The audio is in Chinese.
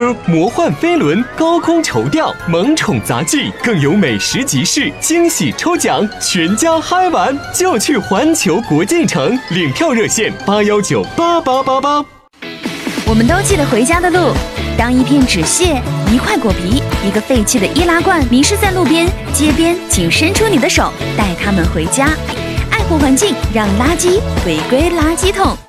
车、魔幻飞轮、高空绸吊、萌宠杂技，更有美食集市、惊喜抽奖，全家嗨玩就去环球国际城，领票热线8198888。 我们都记得回家的路。当一片纸屑、一块果皮、一个废弃的易拉罐迷失在路边、街边，请伸出你的手，带他们回家。爱护环境，让垃圾回归垃圾桶。